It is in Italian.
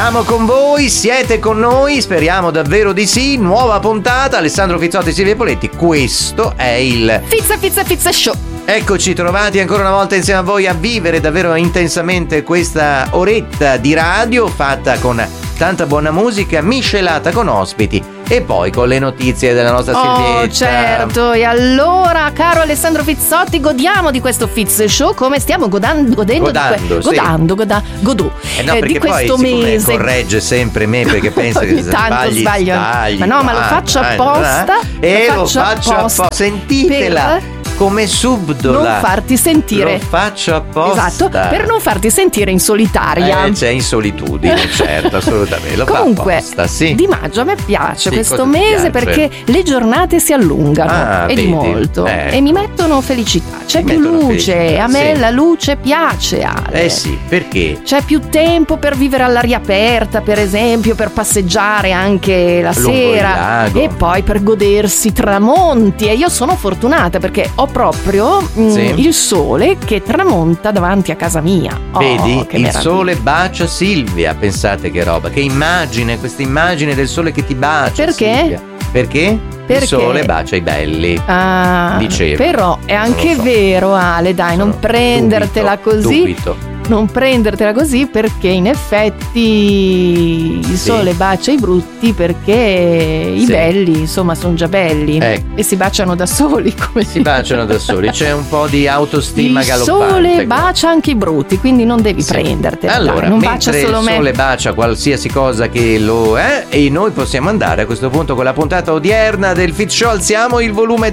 Siamo con voi, siete con noi, speriamo davvero di sì. Nuova puntata, Alessandro Fizzotti e Silvia Poletti. Questo è il Fizza Show. Eccoci trovati ancora una volta insieme a voi a vivere davvero intensamente questa oretta di radio fatta con tanta buona musica miscelata con ospiti e poi con le notizie della nostra Silvietta. Oh certo, e allora caro Alessandro Fizzotti, godiamo di questo Fizz Show come stiamo godendo di questo mese. Corregge sempre me perché pensa che sbagli. Ma no, ma lo faccio apposta. Lo faccio apposta. Sentitela. Come subdola. Non farti sentire. Lo faccio apposta. Esatto, per non farti sentire in solitaria. C'è in solitudine, certo, assolutamente. Lo Comunque, fa apposta, sì. Di maggio a me piace questo piace? mese perché le giornate si allungano e vedi, di molto e mi mettono felicità. C'è più luce, felicità, a me sì. La luce piace, Ale. Sì, perché? C'è più tempo per vivere all'aria aperta, per esempio, per passeggiare anche la Lungo sera il lago. e poi per godersi i tramonti. E io sono fortunata perché ho proprio il sole che tramonta davanti a casa mia. Vedi, che il meraviglia. sole bacia Silvia, pensate che roba, che immagine, questa immagine del sole che ti bacia. Perché? Silvia. Perché? Il sole bacia i belli. Dicevo. Però è anche Non lo so. vero, Ale, dai, non prendertela così. Dubito. Non prendertela così perché in effetti il sole bacia i brutti perché i belli, insomma, sono già belli e si baciano da soli, come si baciano da soli. C'è un po' di autostima il galoppante. Il sole bacia anche i brutti, quindi non devi prendertela. Allora, dai, non bacia mentre solo il me. sole bacia qualsiasi cosa che lo è, e noi possiamo andare a questo punto con la puntata odierna del Fizz Show. Alziamo il volume